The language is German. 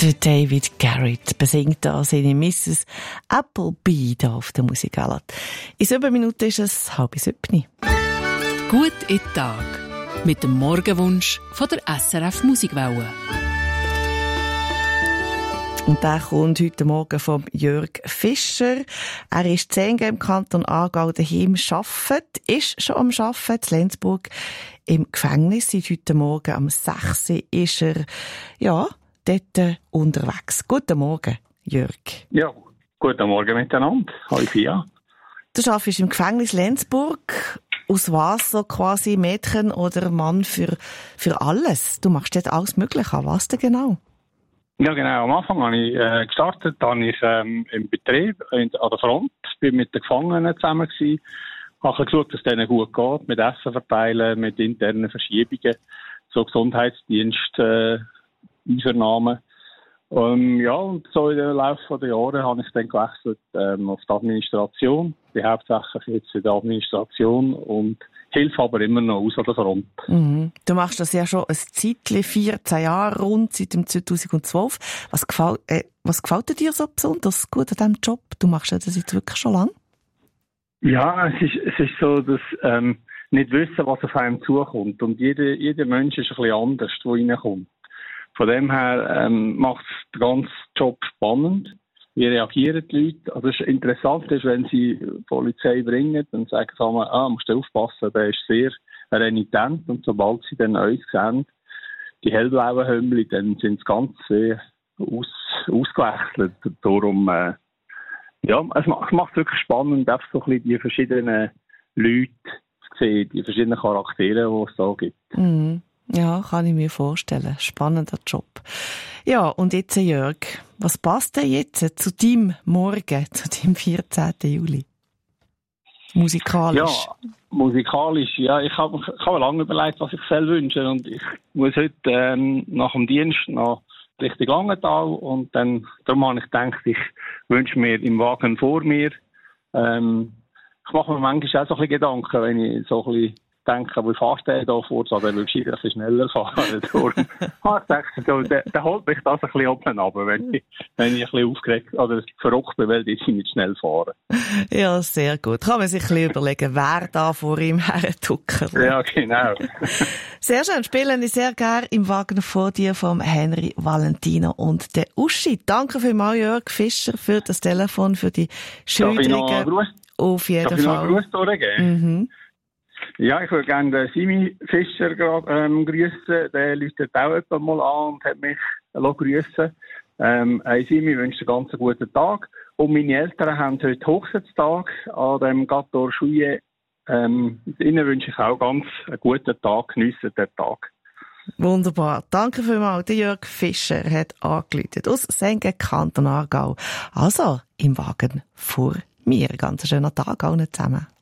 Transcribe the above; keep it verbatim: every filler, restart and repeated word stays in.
Der David Garrett besingt da seine Misses Appleby da auf der Musikala. In sieben Minuten ist es halb sieben. Gut in den Tag. Mit dem Morgenwunsch von der S R F Musikwelle. Und der kommt heute Morgen vom Jörg Fischer. Er ist zehn im Kanton Aargau daheim arbeitet, ist schon am Arbeiten in Lenzburg im Gefängnis. Seit heute Morgen am sechs Uhr ist er, ja, dort unterwegs. Guten Morgen, Jörg. Ja, guten Morgen miteinander. Hallo Pia. Du arbeitest im Gefängnis Lenzburg. Aus was so quasi Mädchen oder Mann für, für alles? Du machst dort alles Mögliche. Was denn genau? Ja, genau. Am Anfang habe ich äh, gestartet, dann ich ähm, im Betrieb in, an der Front, bin mit den Gefangenen zusammen gewesen, habe geschaut, dass es denen gut geht, mit Essen verteilen, mit internen Verschiebungen, so Gesundheitsdienst, äh, Einvernahmen. Ähm, ja, und so im Laufe der Jahre habe ich dann gewechselt ähm, auf die Administration. Ich hauptsächlich jetzt in der Administration und helfe aber immer noch aus an der Front. Mhm. Du machst das ja schon ein Zeitchen, vierzehn Jahre rund, seit dem zweitausendzwölf. Was gefällt, äh, was gefällt dir so besonders gut an diesem Job? Du machst das jetzt wirklich schon lange? Ja, es ist, es ist so, dass ähm, nicht wissen, was auf einem zukommt. Und jeder, jeder Mensch ist ein bisschen anders, der reinkommt. Von dem her ähm, macht es den ganzen Job spannend. Wie reagieren die Leute? Also es ist interessant, ist, wenn sie die Polizei bringen, dann sagen sie einmal, ah, musst du aufpassen, der ist sehr renitent. Und sobald sie dann uns sehen, die hellblauen Hümmli, dann sind sie ganz sehr aus, ausgewechselt. Darum, äh, ja, es macht, es macht wirklich spannend, einfach so ein bisschen die verschiedenen Leute zu sehen, die verschiedenen Charaktere, die es da gibt. Mhm. Ja, kann ich mir vorstellen. Spannender Job. Ja, und jetzt, Jörg, was passt denn jetzt zu deinem Morgen, zu deinem vierzehnten Juli? Musikalisch? Ja, musikalisch, ja. Ich habe ich hab lange überlegt, was ich selber wünsche. Und ich muss heute ähm, nach dem Dienst noch Richtung Langenthal. Und dann, darum habe ich gedacht, ich wünsche mir im Wagen vor mir. Ähm, ich mache mir manchmal auch so ein bisschen Gedanken, wenn ich so ein bisschen denke, wie fährst du da vor, so, dann willst du ein bisschen schneller fahren. Darum habe ich gedacht, so, der, der holt mich das ein bisschen oben runter, wenn ich, wenn ich ein bisschen aufgeregt oder verrückt bin, weil die nicht schnell fahren. Ja, sehr gut. Kann man sich ein bisschen überlegen, wer da vor ihm hertuckert. Ja, genau. Sehr schön. Spielen ich sehr gerne im Wagen vor dir vom Henry Valentino und der Uschi. Danke vielmals, Jörg Fischer, für das Telefon, für die Schilderungen. Auf jeden Darf ich noch Fall. einen Gruß durchgeben? Mhm. Ja, ich würde gerne den Simi Fischer grad, ähm, grüssen. Der läutet auch jemand mal an und hat mich grüssen. Ähm, hey Simi, wünsche einen ganz guten Tag. Und meine Eltern haben heute Hochzeitstag an dem Gâteau Juillet. Ähm, ihnen wünsche ich auch ganz einen guten Tag. Geniessen den Tag. Wunderbar. Danke vielmals. Der Jörg Fischer hat angerufen aus Sengen, Kanton Aargau. Also, im Wagen vor mir. Ganz schöner Tag allen zusammen.